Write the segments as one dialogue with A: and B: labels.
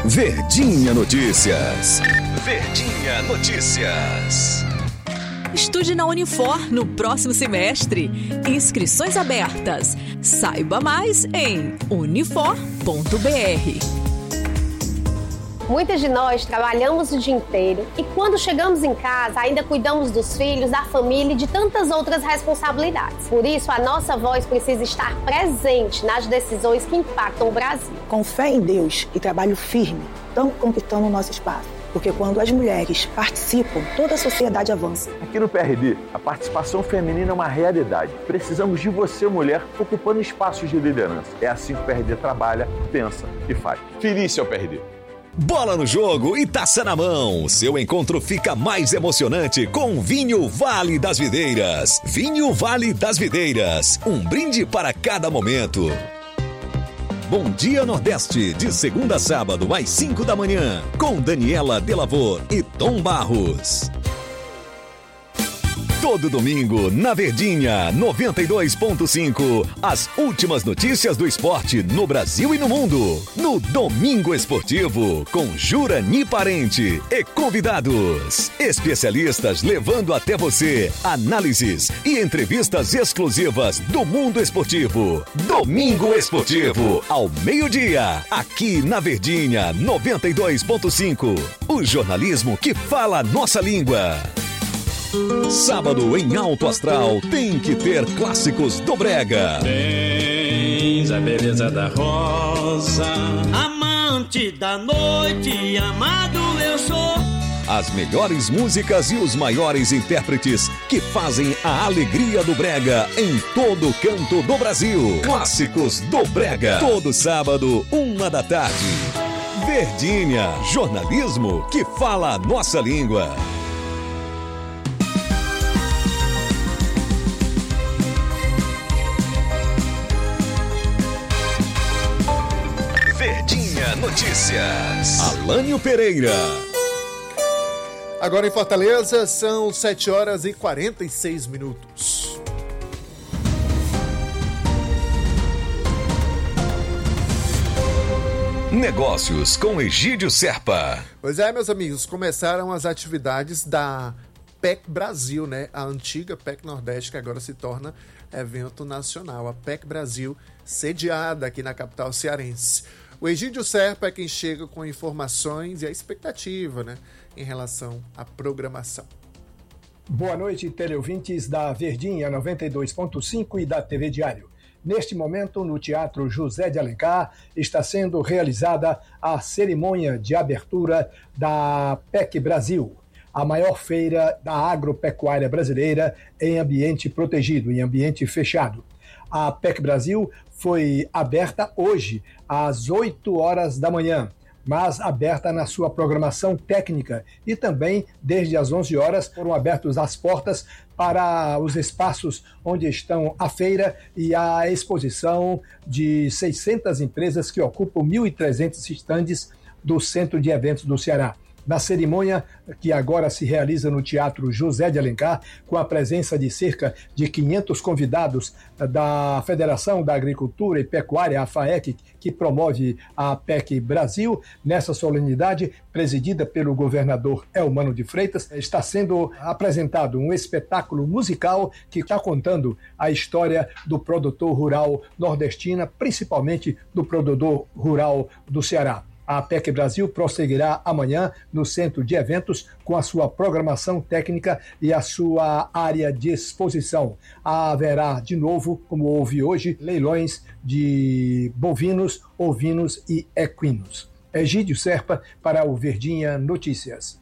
A: Verdinha Notícias. Verdinha Notícias.
B: Estude na Unifor no próximo semestre. Inscrições abertas. Saiba mais em unifor.br.
C: Muitas de nós trabalhamos o dia inteiro e quando chegamos em casa ainda cuidamos dos filhos, da família e de tantas outras responsabilidades. Por isso, a nossa voz precisa estar presente nas decisões que impactam o Brasil.
D: Com fé em Deus e trabalho firme, estamos conquistando o nosso espaço. Porque quando as mulheres participam, toda a sociedade avança.
E: Aqui no PRD, a participação feminina é uma realidade. Precisamos de você, mulher, ocupando espaços de liderança. É assim que o PRD trabalha, pensa e faz. Feliz ao PRD.
A: Bola no jogo e taça na mão. Seu encontro fica mais emocionante com Vinho Vale das Videiras. Vinho Vale das Videiras. Um brinde para cada momento. Bom Dia Nordeste, de segunda a sábado, às 5 da manhã, com Daniela Delavor e Tom Barros. Todo domingo, na Verdinha 92.5, as últimas notícias do esporte no Brasil e no mundo. No Domingo Esportivo, com Jurani Parente e convidados. Especialistas levando até você análises e entrevistas exclusivas do mundo esportivo. Domingo Esportivo, ao meio-dia, aqui na Verdinha 92.5. O jornalismo que fala a nossa língua. Sábado em Alto Astral tem que ter clássicos do Brega.
F: Tens a beleza da rosa, amante da noite, amado eu sou.
A: As melhores músicas e os maiores intérpretes que fazem a alegria do Brega em todo canto do Brasil. Clássicos do Brega. Todo sábado, 13h. Verdinha, jornalismo que fala a nossa língua. Verdinha Notícias. Alânio Pereira.
G: Agora em Fortaleza são 7h46.
A: Negócios com Egídio Serpa.
G: Pois é, meus amigos, começaram as atividades da PEC Brasil, né? A antiga PEC Nordeste, que agora se torna evento nacional. A PEC Brasil, sediada aqui na capital cearense. O Egídio Serpa é quem chega com informações e a expectativa, né, em relação à programação.
H: Boa noite, teleouvintes da Verdinha 92.5 e da TV Diário. Neste momento, no Teatro José de Alencar, está sendo realizada a cerimônia de abertura da PEC Brasil, a maior feira da agropecuária brasileira em ambiente protegido, em ambiente fechado. A PEC Brasil foi aberta hoje, às 8h da manhã, mas aberta na sua programação técnica e também desde as 11h foram abertas as portas para os espaços onde estão a feira e a exposição de 600 empresas que ocupam 1.300 estandes do Centro de Eventos do Ceará. Na cerimônia que agora se realiza no Teatro José de Alencar, com a presença de cerca de 500 convidados da Federação da Agricultura e Pecuária, a FAEC, que promove a PEC Brasil, nessa solenidade, presidida pelo governador Elmano de Freitas, está sendo apresentado um espetáculo musical que está contando a história do produtor rural nordestino, principalmente do produtor rural do Ceará. A PEC Brasil prosseguirá amanhã no Centro de Eventos com a sua programação técnica e a sua área de exposição. Haverá, de novo, como houve hoje, leilões de bovinos, ovinos e equinos. Egídio Serpa para o Verdinha Notícias.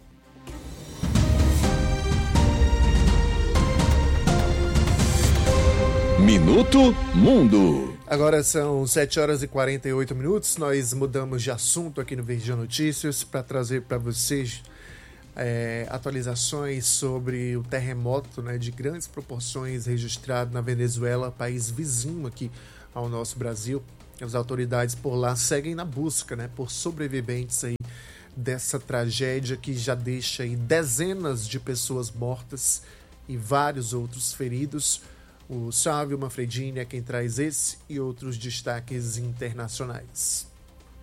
A: Minuto Mundo.
G: Agora são 7h48, nós mudamos de assunto aqui no Verdinha Notícias para trazer para vocês atualizações sobre o terremoto, né, de grandes proporções registrado na Venezuela, país vizinho aqui ao nosso Brasil. As autoridades por lá seguem na busca, né, por sobreviventes aí dessa tragédia que já deixa aí dezenas de pessoas mortas e vários outros feridos. O Sávio Manfredini é quem traz esse e outros destaques internacionais.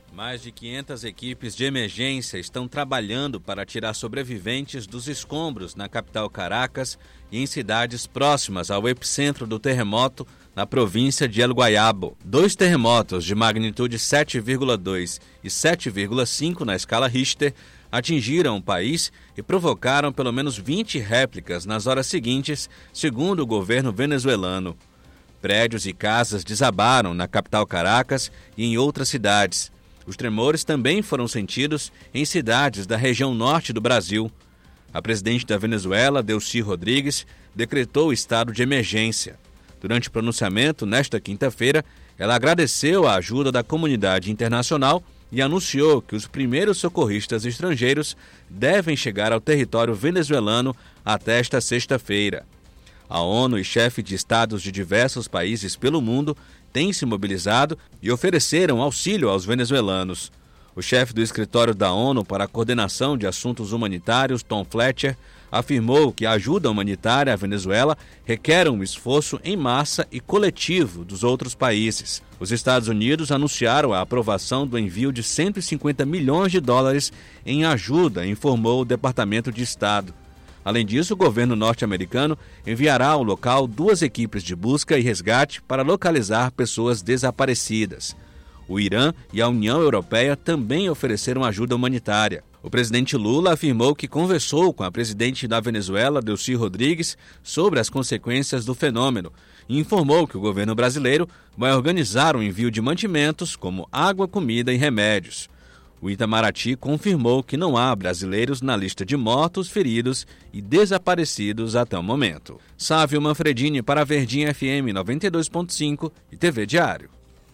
I: Mais de 500 equipes de emergência estão trabalhando para tirar sobreviventes dos escombros na capital Caracas e em cidades próximas ao epicentro do terremoto na província de El Guayabo. 2 terremotos de magnitude 7,2 e 7,5 na escala Richter atingiram o país e provocaram pelo menos 20 réplicas nas horas seguintes, segundo o governo venezuelano. Prédios e casas desabaram na capital Caracas e em outras cidades. Os tremores também foram sentidos em cidades da região norte do Brasil. A presidente da Venezuela, Delcy Rodrigues, decretou o estado de emergência. Durante o pronunciamento, nesta quinta-feira, ela agradeceu a ajuda da comunidade internacional e anunciou que os primeiros socorristas estrangeiros devem chegar ao território venezuelano até esta sexta-feira. A ONU e chefes de estados de diversos países pelo mundo têm se mobilizado e ofereceram auxílio aos venezuelanos. O chefe do escritório da ONU para a coordenação de assuntos humanitários, Tom Fletcher, afirmou que a ajuda humanitária à Venezuela requer um esforço em massa e coletivo dos outros países. Os Estados Unidos anunciaram a aprovação do envio de 150 milhões de dólares em ajuda, informou o Departamento de Estado. Além disso, o governo norte-americano enviará ao local 2 equipes de busca e resgate para localizar pessoas desaparecidas. O Irã e a União Europeia também ofereceram ajuda humanitária. O presidente Lula afirmou que conversou com a presidente da Venezuela, Delcy Rodrigues, sobre as consequências do fenômeno e informou que o governo brasileiro vai organizar o envio de mantimentos como água, comida e remédios. O Itamaraty confirmou que não há brasileiros na lista de mortos, feridos e desaparecidos até o momento. Sávio Manfredini para a Verdinha FM 92.5 e TV Diário.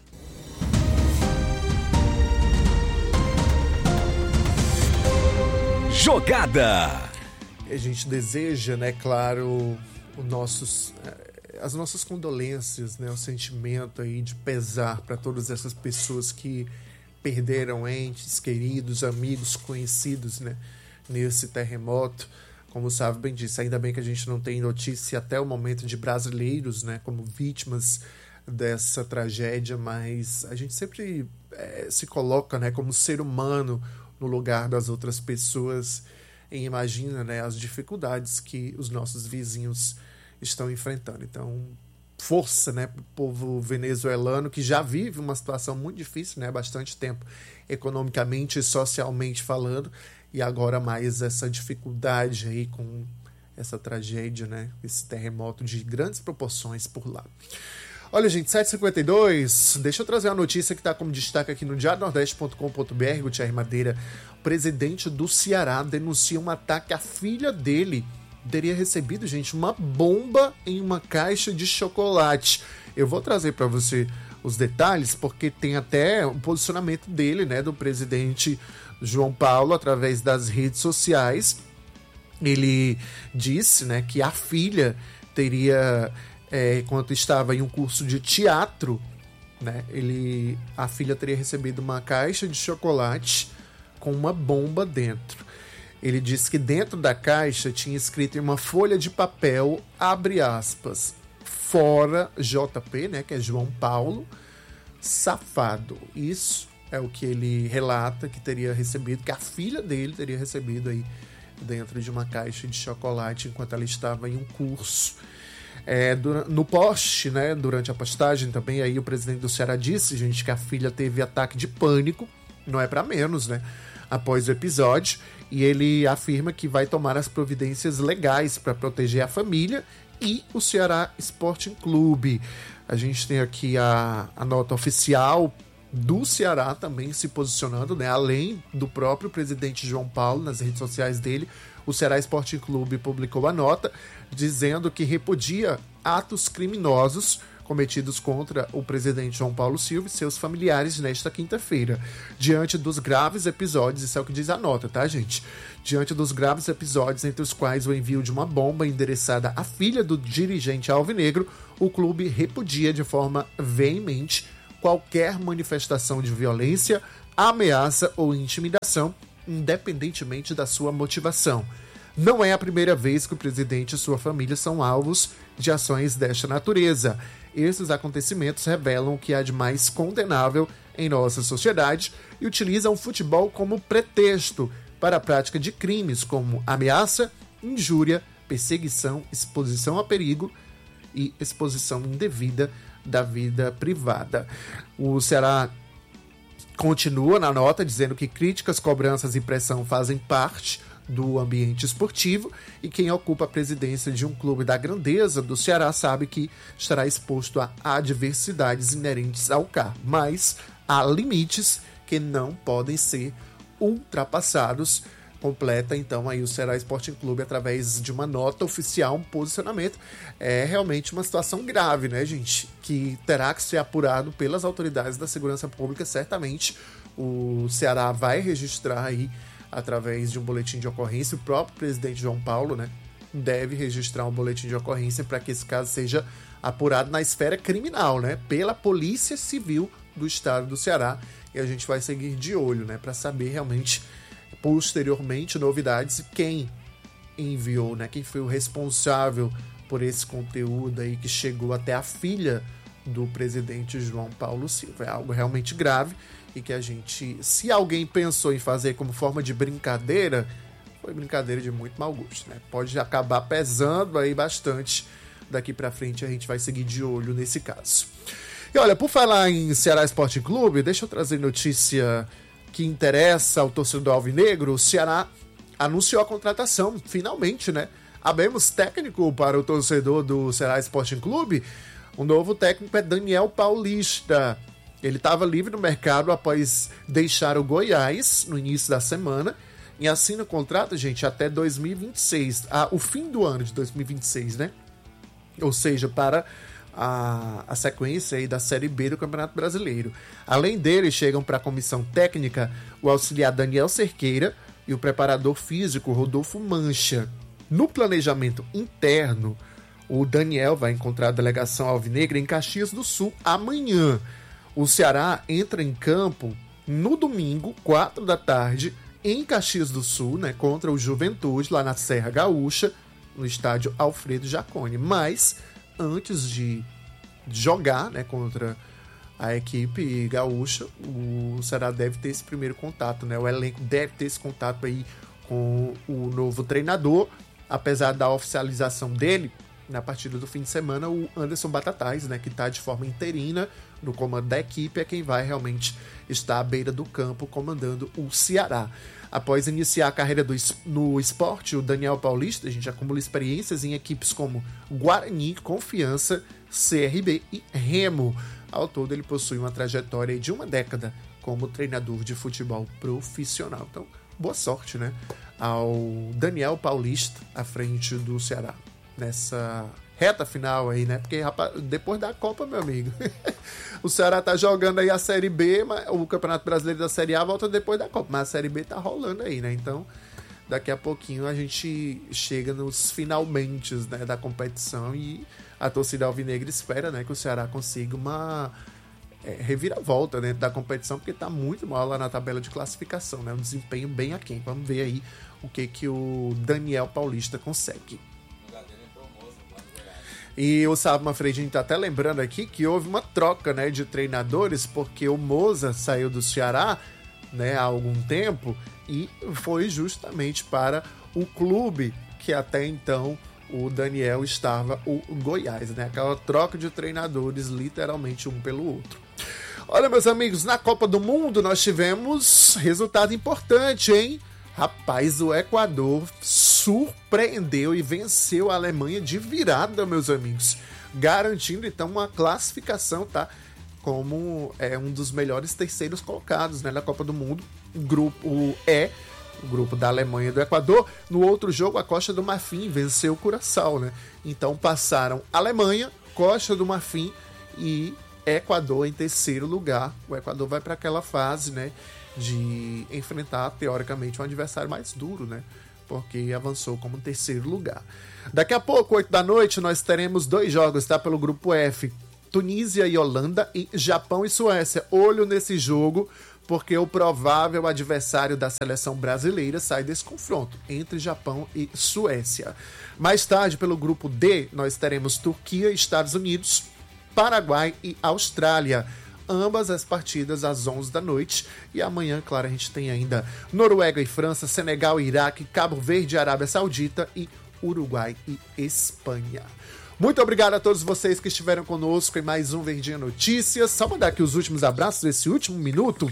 A: Jogada!
G: A gente deseja, né, claro, as nossas condolências, né, o sentimento aí de pesar para todas essas pessoas que perderam entes, queridos, amigos, conhecidos, né, nesse terremoto. Como o Sávio bem disse, ainda bem que a gente não tem notícia até o momento de brasileiros, né, como vítimas dessa tragédia, mas a gente sempre se coloca, né, como ser humano no lugar das outras pessoas e imagina, né, as dificuldades que os nossos vizinhos estão enfrentando. Então, força, né, para o povo venezuelano, que já vive uma situação muito difícil, né, há bastante tempo, economicamente e socialmente falando, e agora mais essa dificuldade aí com essa tragédia, né, esse terremoto de grandes proporções por lá. Olha, gente, 7h52, deixa eu trazer uma notícia que está como destaque aqui no diariodnordeste.com.br. Gutierre Madeira, presidente do Ceará, denuncia um ataque à filha dele. Teria recebido, gente, uma bomba em uma caixa de chocolate. Eu vou trazer para você os detalhes, porque tem até o posicionamento dele, né, do presidente João Paulo, através das redes sociais. Ele disse, né, que a filha teria... enquanto estava em um curso de teatro, né, a filha teria recebido uma caixa de chocolate com uma bomba dentro. Ele disse que dentro da caixa tinha escrito em uma folha de papel, abre aspas, fora JP, né, que é João Paulo, safado. Isso é o que ele relata que teria recebido, que a filha dele teria recebido aí dentro de uma caixa de chocolate enquanto ela estava em um curso. No post, né, durante a postagem também, aí o presidente do Ceará disse, gente, que a filha teve ataque de pânico, não é para menos, né, após o episódio, e ele afirma que vai tomar as providências legais para proteger a família e o Ceará Sporting Clube. A gente tem aqui a nota oficial do Ceará também se posicionando, né, além do próprio presidente João Paulo nas redes sociais dele. O Ceará Sporting Clube publicou a nota dizendo que repudia atos criminosos cometidos contra o presidente João Paulo Silva e seus familiares nesta quinta-feira. Diante dos graves episódios, isso é o que diz a nota, tá, gente? Diante dos graves episódios, entre os quais o envio de uma bomba endereçada à filha do dirigente alvinegro, o clube repudia de forma veemente qualquer manifestação de violência, ameaça ou intimidação, independentemente da sua motivação. Não é a primeira vez que o presidente e sua família são alvos de ações desta natureza. Esses acontecimentos revelam o que há de mais condenável em nossa sociedade e utilizam o futebol como pretexto para a prática de crimes como ameaça, injúria, perseguição, exposição a perigo e exposição indevida da vida privada. O Ceará continua na nota dizendo que críticas, cobranças e pressão fazem parte do ambiente esportivo e quem ocupa a presidência de um clube da grandeza do Ceará sabe que estará exposto a adversidades inerentes ao cargo, mas há limites que não podem ser ultrapassados. Completa então aí o Ceará Sporting Clube através de uma nota oficial, um posicionamento. É realmente uma situação grave, né, gente? Que terá que ser apurado pelas autoridades da segurança pública. Certamente o Ceará vai registrar aí através de um boletim de ocorrência. O próprio presidente João Paulo, né, deve registrar um boletim de ocorrência para que esse caso seja apurado na esfera criminal, né, pela Polícia Civil do Estado do Ceará. E a gente vai seguir de olho, né, para saber realmente posteriormente novidades, quem enviou, né, quem foi o responsável por esse conteúdo aí que chegou até a filha do presidente João Paulo Silva. É algo realmente grave e que a gente, se alguém pensou em fazer como forma de brincadeira, foi brincadeira de muito mau gosto, né? Pode acabar pesando aí bastante. Daqui pra frente a gente vai seguir de olho nesse caso. E olha, por falar em Ceará Sporting Clube, deixa eu trazer notícia que interessa ao torcedor alvinegro. O Ceará anunciou a contratação, finalmente, né? Abemos técnico para o torcedor do Ceará Sporting Clube. O novo técnico é Daniel Paulista. Ele estava livre no mercado após deixar o Goiás no início da semana e assina o contrato, gente, até 2026, o fim do ano de 2026, né? Ou seja, para a sequência aí da Série B do Campeonato Brasileiro. Além dele, chegam para a comissão técnica o auxiliar Daniel Cerqueira e o preparador físico Rodolfo Mancha. No planejamento interno, o Daniel vai encontrar a delegação alvinegra em Caxias do Sul amanhã. O Ceará entra em campo no domingo, 4 da tarde, em Caxias do Sul, né, contra o Juventude, lá na Serra Gaúcha, no estádio Alfredo Jaconi. Mas antes de jogar, né, contra a equipe gaúcha, o Ceará deve ter esse primeiro contato, né? O elenco deve ter esse contato aí com o novo treinador, apesar da oficialização dele na partida do fim de semana. O Anderson Batatais, né, que está de forma interina no comando da equipe, é quem vai realmente estar à beira do campo comandando o Ceará. Após iniciar a carreira no esporte, o Daniel Paulista, a gente acumula experiências em equipes como Guarani, Confiança, CRB e Remo. Ao todo, ele possui uma trajetória de uma década como treinador de futebol profissional. Então, boa sorte, né, ao Daniel Paulista à frente do Ceará nessa reta final aí, né? Porque, rapaz, depois da Copa, meu amigo, o Ceará tá jogando aí a Série B, mas o Campeonato Brasileiro da Série A volta depois da Copa, mas a Série B tá rolando aí, né? Então, daqui a pouquinho a gente chega nos finalmente, né, da competição e a torcida alvinegra espera, né, que o Ceará consiga uma reviravolta dentro da competição, porque tá muito mal lá na tabela de classificação, né? Um desempenho bem aquém. Vamos ver aí o que o Daniel Paulista consegue. E o Sábio Manfredini está até lembrando aqui que houve uma troca, né, de treinadores, porque o Moza saiu do Ceará, né, há algum tempo e foi justamente para o clube que até então o Daniel estava, o Goiás, né? Aquela troca de treinadores, literalmente um pelo outro. Olha, meus amigos, na Copa do Mundo nós tivemos resultado importante, hein? Rapaz, o Equador surpreendeu e venceu a Alemanha de virada, meus amigos, garantindo então uma classificação, tá? Como um dos melhores terceiros colocados, né, na Copa do Mundo. Grupo E, o grupo da Alemanha e do Equador. No outro jogo, a Costa do Marfim venceu o Curaçao, né? Então passaram Alemanha, Costa do Marfim e Equador em terceiro lugar. O Equador vai para aquela fase, né, de enfrentar, teoricamente, um adversário mais duro, né? Porque avançou como terceiro lugar. Daqui a pouco, 8 da noite, nós teremos 2 jogos, tá? Pelo grupo F, Tunísia e Holanda e Japão e Suécia. Olho nesse jogo, porque o provável adversário da seleção brasileira sai desse confronto entre Japão e Suécia. Mais tarde, pelo grupo D, nós teremos Turquia e Estados Unidos, Paraguai e Austrália. ambas as partidas às 11 da noite. E amanhã, claro, a gente tem ainda Noruega e França, Senegal e Iraque, Cabo Verde e Arábia Saudita e Uruguai e Espanha. Muito obrigado a todos vocês que estiveram conosco em mais um Verdinha Notícias. Só vou dar aqui os últimos abraços desse último minuto.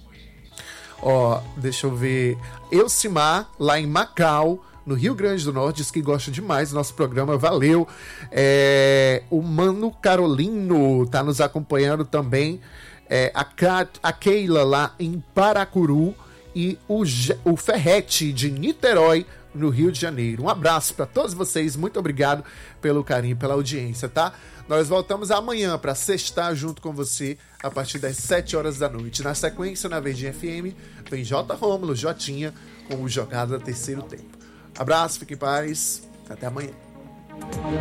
G: Deixa eu ver. Elcimar, lá em Macau, no Rio Grande do Norte, diz que gosta demais do nosso programa, valeu. O Mano Carolino tá nos acompanhando também. A Keila, lá em Paracuru, e o Ferrete, de Niterói, no Rio de Janeiro. Um abraço para todos vocês, muito obrigado pelo carinho, pela audiência, tá? Nós voltamos amanhã para sextar junto com você a partir das 7 horas da noite. Na sequência, na Verdinha FM, vem J. Rômulo, Jotinha, com o Jogada Terceiro Tempo. Abraço, fique em paz, até amanhã.